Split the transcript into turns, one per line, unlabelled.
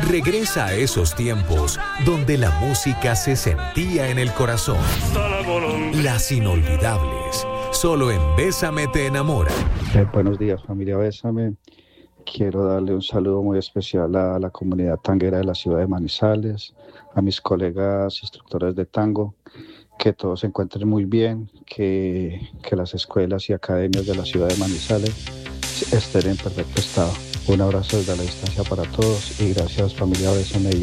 Regresa a esos tiempos donde la música se sentía en el corazón. Las inolvidables, solo en Bésame te enamora.
Buenos días, familia Bésame. Quiero darle un saludo muy especial a la comunidad tanguera de la ciudad de Manizales, a mis colegas instructores de tango, que todos se encuentren muy bien, que las escuelas y academias de la ciudad de Manizales estén en perfecto estado. Un abrazo desde la distancia para todos y gracias, familia Bésame.